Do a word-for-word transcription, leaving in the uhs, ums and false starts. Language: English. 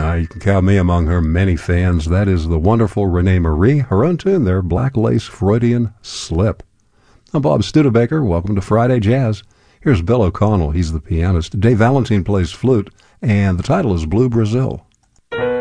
Now, you can count me among her many fans. That is the wonderful Renee Marie. Her own tune there, Black Lace Freudian Slip. I'm Bob Studebaker. Welcome to Friday Jazz. Here's Bill O'Connell. He's the pianist. Dave Valentine plays flute, and the title is Blue Brazil.